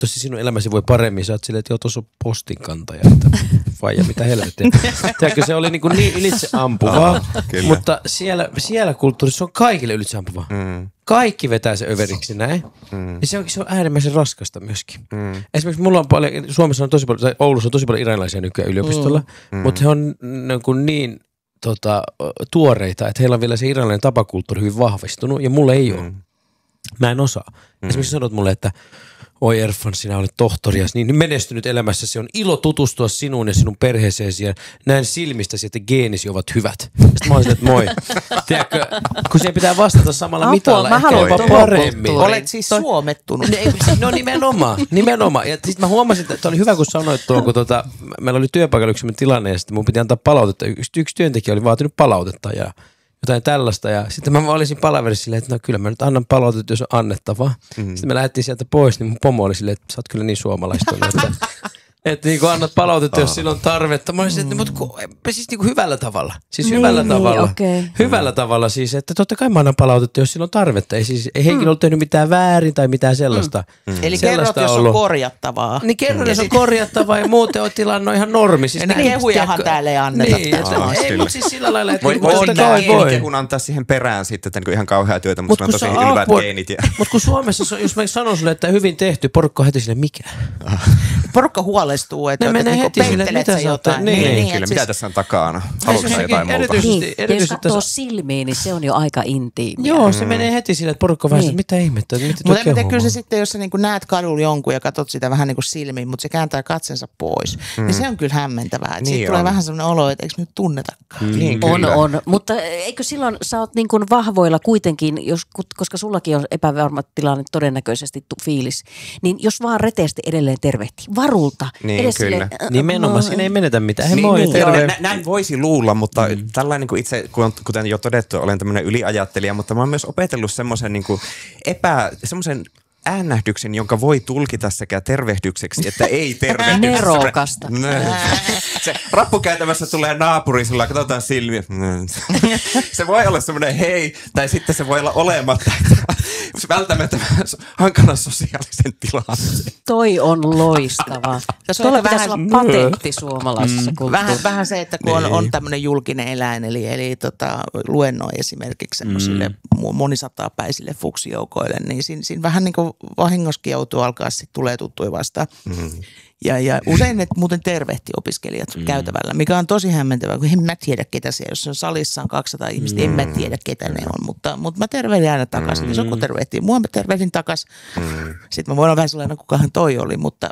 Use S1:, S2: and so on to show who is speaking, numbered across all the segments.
S1: tosi sinun elämäsi voi paremmin. Sä oot silleen, että joo, tuossa on postinkantaja. Että faija, mitä helvettiä. Tiedätkö, se oli niin ylitse ampuvaa, mutta siellä kulttuurissa se on kaikille ylitse ampuvaa. Kaikki vetää se överiksi näin. Ja se on äärimmäisen raskasta myöskin. Esimerkiksi mulla on paljon, Suomessa on tosi paljon, tai Oulussa on tosi paljon iranilaisia nykyään yliopistolla, mutta he on niin tuoreita, että heillä on vielä se iranilainen tapakulttuuri hyvin vahvistunut, ja mulle ei ole. Mä en osaa. Esimerkiksi sanot mulle, että oi Erfan, sinä olet tohtori ja niin menestynyt elämässäsi. On ilo tutustua sinuun ja sinun perheeseesi ja näen silmistäsi, että geenisi ovat hyvät. Sitten mä olin että moi. Tiedätkö, kun siihen pitää vastata samalla mitalla, ehkä jopa paremmin.
S2: Olet siis suomettunut.
S1: No nimenomaan. Ja sitten mä huomasin, että oli hyvä, kun sanoit tuon, kun meillä oli työpaikalla yksi tilanne ja sitten mun piti antaa palautetta. Yksi työntekijä oli vaatinut palautetta ja jotain tällaista, ja sitten mä olisin palaverissa silleen, että no kyllä mä nyt annan palautetta, jos on annettavaa. Sitten me lähdettiin sieltä pois, niin mun pomo oli silleen, että sä oot kyllä niin suomalaista, että niin kuin annat palautetta, jos sillä on tarvetta. Mä olisin, että mutta siis niin kuin hyvällä tavalla. Siis niin, hyvällä tavalla. Okay. Hyvällä tavalla siis, että totta kai mä annan palautetta, jos sillä on tarvetta. Ei henkilö ole tehnyt mitään väärin tai mitään sellaista.
S2: Eli kerrot, jos on korjattavaa.
S1: Niin kerron, jos on korjattavaa ja muuten on tilanne ihan normi. Siis
S2: niin kehujahan täällä ei anneta.
S1: Ei, mutta siis sillä lailla, että
S3: voi kehun antaa siihen perään sitten, että ihan kauhea työtä, mutta on tosi hyvät geenit.
S1: Mutta kun Suomessa, jos mä sanon sulle, että hyvin tehty, porukka on heti silleen, mikä?
S2: Porukka huolestuu, että peittelet sä jotain.
S3: Niin, kyllä, mitä tässä on takana? Haluatko sä jotain muuta?
S4: Ja jos katsoo silmiin, niin se on jo aika intiimiä.
S1: Joo, se menee heti sille, että porukka vähän että mitä ihmettä,
S2: mutta kyllä se sitten, jos sä niin näet kadulla jonkun ja katsot sitä vähän niin kuin silmiin, mutta se kääntää katsensa pois, niin se on kyllä hämmentävää. Sitten tulee vähän sellainen olo, että eikö me nyt tunnetakaan.
S4: On, mutta eikö silloin sä oot niin kuin vahvoilla kuitenkin, koska sullakin on epävarma tilanne todennäköisesti fiilis, niin jos vaan reteästi edelleen tervehtii, varulta.
S3: Niin, kyllä.
S1: Nimenomaan, siinä ei menetä mitään.
S3: Näin voisi luulla, mutta tällainen kuin itse, kuten jo todettu, olen tämmöinen yliajattelija, mutta mä oon myös opetellut semmoisen niin semmoisen äänähdyksen, jonka voi tulkita sekä tervehdykseksi että ei tervehdykseksi.
S4: Nerokasta.
S3: Se rappukäytävässä tulee naapuri, sulla katsotaan silmiä. Se voi olla semmoinen hei, tai sitten se voi olla olematta. Välttämättä hankala sosiaalisen tilanteen.
S4: Toi on loistava. Tuolla pitäisi olla patentti suomalaisessa kulttuurissa.
S2: Vähän se, että kun on tämmöinen julkinen eläin, eli luennoi esimerkiksi semmoisille monisataapäisille fuksijoukoille, niin siinä vähän niin kuin vahingoskin joutuu alkaa sitten tulee tuttuja vastaan. Ja usein ne muuten tervehti opiskelijat käytävällä, mikä on tosi hämmentävää, kun en mä tiedä ketä siellä, jos on salissa on 200 ihmistä, en mä tiedä ketä ne on, mutta mä tervehdin aina takaisin, jos joku tervehtii mua, mä tervehdin takaisin. Sitten mä voin olla vähän sellainen, kukahan toi oli, mutta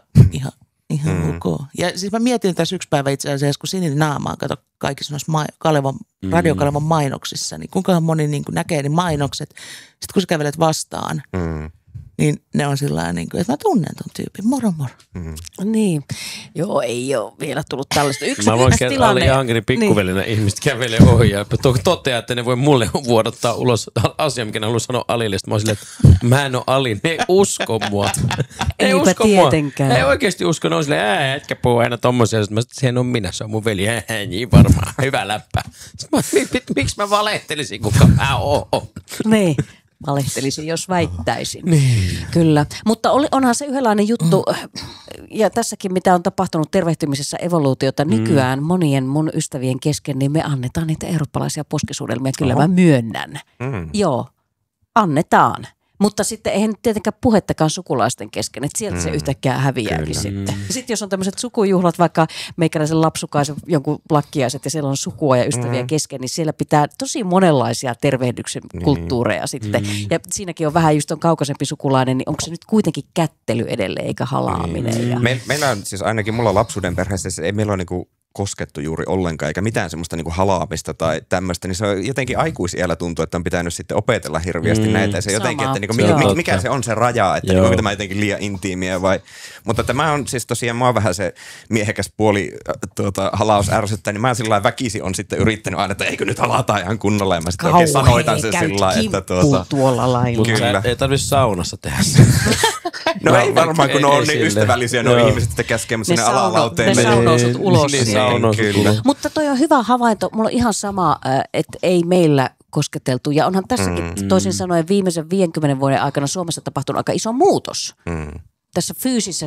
S2: ihan ok. Ja siis mä mietin tässä yksi päivä itse asiassa, kun Sininen Naama on kato kaikissa noissa radiokalevan mainoksissa, niin kuinka moni niin kuin näkee ne mainokset, sitten kun sä kävelet vastaan, niin ne on sillä niin kuin, että mä tunnen ton tyypin, moro.
S4: Niin, joo, ei ole vielä tullut tällaista.
S1: Mä voin kertoa Ali Ankerin pikkuvelinä ihmiset kävelee ohi ja toteaa, että ne voi mulle vuodottaa ulos asian, mikä ne haluaa sanoa Alille. Sitten mä oon silleen, että mä en ole Ali, ne ei usko mua.
S4: Eipä tietenkään.
S1: Ei oikeasti usko, ne on silleen, etkä puhu aina tommosia. Sitten mä sanoin, sehän on minä, se on mun veli, niin varmaan, hyvä läppä. Sitten miksi mä valehtelisin, kuka mä oon?
S4: Niin. Valehtelisin, jos väittäisin. Niin. Kyllä, mutta onhan se yhdenlainen juttu, ja tässäkin mitä on tapahtunut tervehtymisessä evoluutiota nykyään monien mun ystävien kesken, niin me annetaan niitä eurooppalaisia poskisuudelmia, kyllä mä myönnän. Joo, annetaan. Mutta sitten eihän tietenkään puhettakaan sukulaisten kesken, että sieltä se yhtäkkiä häviääkin sitten. Sitten jos on tämmöiset sukujuhlat, vaikka meikäläisen lapsukaisen jonkun lakkiaiset ja siellä on sukua ja ystäviä kesken, niin siellä pitää tosi monenlaisia tervehdyksen kulttuureja sitten. Ja siinäkin on vähän just on kaukaisempi sukulainen, niin onko se nyt kuitenkin kättely edelleen eikä halaaminen? Ja...
S3: Meillä on siis ainakin mulla lapsuuden perheessä, ei meillä ole niinku koskettu juuri ollenkaan, eikä mitään semmoista niinku halaamista tai tämmöistä, niin se on jotenkin aikuisiällä tuntuu, että on pitänyt sitten opetella hirveästi näitä. Ja se jotenkin, että niinku, mikä se on se raja, että onko tämä jotenkin liian intiimiä vai... Mutta tämä on siis tosiaan, mua vähän se miehekäs puoli halaus ärsyttää, niin mä sillä lailla väkisin on sitten yrittänyt aina, että eikö nyt halata ihan kunnolla, ja mä sitten oikein sanoitan sen sillä lailla, että
S4: tuolla lailla.
S1: Kyllä. Ei tarvitse saunassa tehdä se.
S3: No ei varmaan, kun ne on niin ystävällisiä, ne on ihmiset, että käskee sinne alalauteen.
S4: Ne saunousut ulos.
S3: Kyllä.
S4: Mutta toi on hyvä havainto. Mulla on ihan sama, että ei meillä kosketeltu. Ja onhan tässäkin toisin sanoen viimeisen 50 vuoden aikana Suomessa tapahtunut aika iso muutos. Tässä fyysisessä